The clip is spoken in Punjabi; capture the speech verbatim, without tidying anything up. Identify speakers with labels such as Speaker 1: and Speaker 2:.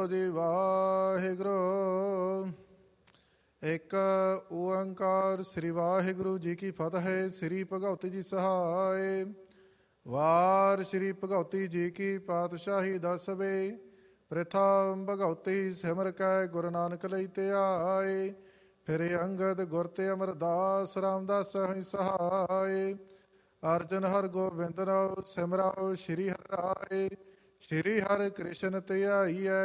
Speaker 1: ਬੋਲੋ ਜੀ ਵਾਹਿਗੁਰੂ। ਇੱਕ ਓੰਕਾਰ ਸ੍ਰੀ ਵਾਹਿਗੁਰੂ ਜੀ ਕੀ ਫਤਿਹ। ਸ੍ਰੀ ਭਗਉਤੀ ਜੀ ਸਹਾਇ। ਵਾਰ ਸ੍ਰੀ ਭਗਉਤੀ ਜੀ ਕੀ ਪਾਤਸ਼ਾਹੀ ਦਸਵੇ। ਪ੍ਰਥਮ ਭਗਉਤੀ ਸਿਮਰ ਕੈ ਗੁਰੂ ਨਾਨਕ ਲਈ ਧਿਆਏ। ਫਿਰ ਅੰਗਦ ਗੁਰ ਤੇ ਅਮਰਦਾਸ ਰਾਮਦਾਸ ਸਹਿ ਸਹਾਇ। ਅਰਜਨ ਹਰ ਗੋਬਿੰਦ ਨਾਉ ਸਿਮਰਾਉ। ਸ਼੍ਰੀ ਹਰਿ ਰਾਏ ਸ਼੍ਰੀ ਹਰਿ ਕ੍ਰਿਸ਼ਨ ਧਿਆਈਐ।